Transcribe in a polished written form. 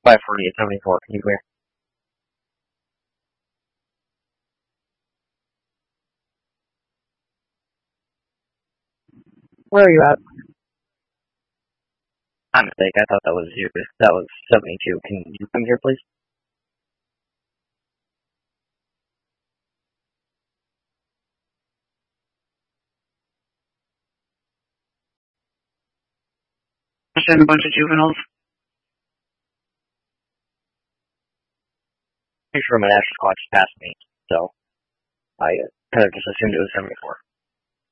548, 74. Can you clear? Where are you at? My mistake. I thought that was you. That was 72. Can you come here, please? Send a bunch of juveniles. Pretty sure my national squad just passed me, so I kind of just assumed it was 74.